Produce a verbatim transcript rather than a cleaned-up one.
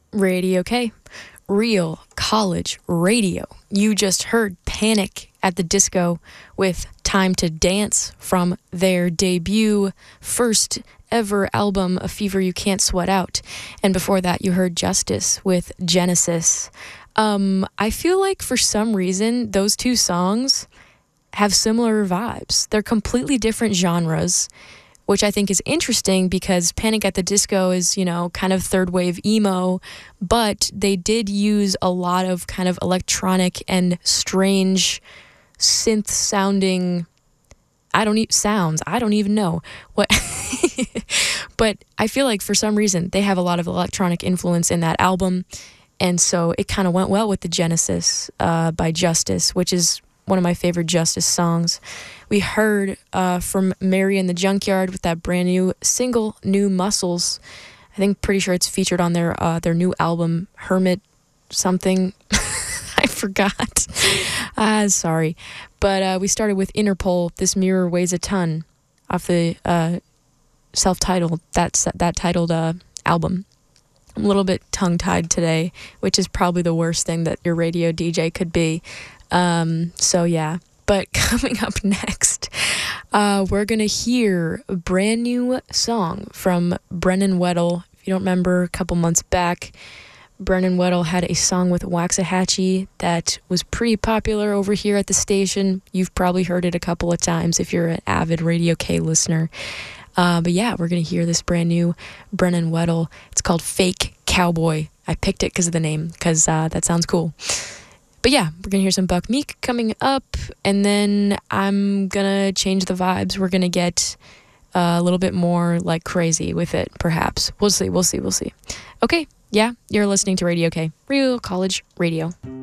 Radio K, real college radio. You just heard Panic at the Disco with Time to Dance from their debut first ever album, A Fever You Can't Sweat Out. And before that, you heard Justice with Genesis. Um, I feel like for some reason, those two songs have similar vibes. They're completely different genres, which I think is interesting because Panic at the Disco is, you know, kind of third wave emo, but they did use a lot of kind of electronic and strange synth sounding, I don't need sounds. I don't even know what, but I feel like for some reason they have a lot of electronic influence in that album. And so it kind of went well with the Genesis uh, by Justice, which is one of my favorite Justice songs. We heard uh, from Mary and the Junkyard with that brand new single, New Muscles. I think pretty sure it's featured on their uh, their new album, Hermit something. I forgot. Ah, sorry. But uh, we started with Interpol, This Mirror Weighs a Ton, off the uh, self-titled, that, that titled uh, album. I'm a little bit tongue-tied today, which is probably the worst thing that your radio D J could be. Um, so yeah, but coming up next, uh, we're going to hear a brand new song from Brennan Weddle. If you don't remember, a couple months back, Brennan Weddle had a song with Waxahachie that was pretty popular over here at the station. You've probably heard it a couple of times if you're an avid Radio K listener. Uh, but yeah, we're going to hear this brand new Brennan Weddle. It's called Fake Cowboy. I picked it because of the name, because uh, that sounds cool. But yeah, we're going to hear some Buck Meek coming up, and then I'm going to change the vibes. We're going to get uh, a little bit more like crazy with it, perhaps. We'll see, we'll see, we'll see. Okay, yeah, you're listening to Radio K, Real College Radio.